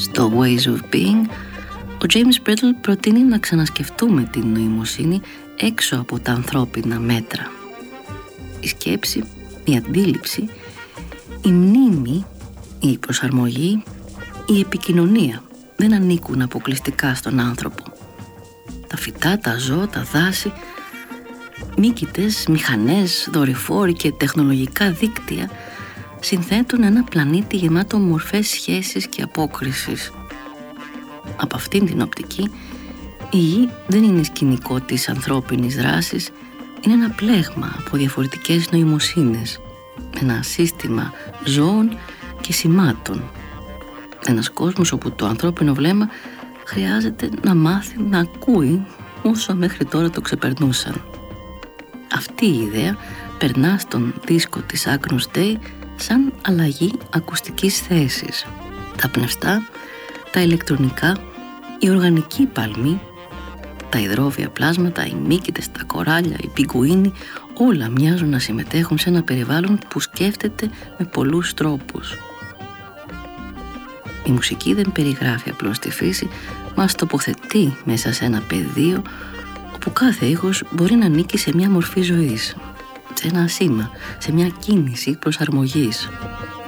Στο Ways of Being, ο James Brittle προτείνει να ξανασκεφτούμε την νοημοσύνη έξω από τα ανθρώπινα μέτρα. Η σκέψη, η αντίληψη, η μνήμη, η προσαρμογή, η επικοινωνία δεν ανήκουν αποκλειστικά στον άνθρωπο. Τα φυτά, τα ζώα, τα δάση, μύκητες, μηχανές, δορυφόροι και τεχνολογικά δίκτυα συνθέτουν ένα πλανήτη γεμάτο μορφές σχέσης και απόκρισης. Από αυτήν την οπτική, η γη δεν είναι σκηνικό της ανθρώπινης δράσης, είναι ένα πλέγμα από διαφορετικές νοημοσύνες, ένα σύστημα ζώων και σημάτων. Ένας κόσμος όπου το ανθρώπινο βλέμμα χρειάζεται να μάθει να ακούει όσο μέχρι τώρα το ξεπερνούσαν. Αυτή η ιδέα περνά στον δίσκο της Agnus Dei σαν αλλαγή ακουστικής θέσης. Τα πνευστά, τα ηλεκτρονικά, η οργανική παλμή, τα υδρόβια πλάσματα, οι μύκητες, τα κοράλια, οι πιγκουίνοι, όλα μοιάζουν να συμμετέχουν σε ένα περιβάλλον που σκέφτεται με πολλούς τρόπους. Η μουσική δεν περιγράφει απλώς τη φύση, μας τοποθετεί μέσα σε ένα πεδίο όπου κάθε ήχος μπορεί να ανήκει σε μια μορφή ζωής, σε ένα σήμα, σε μια κίνηση προσαρμογής.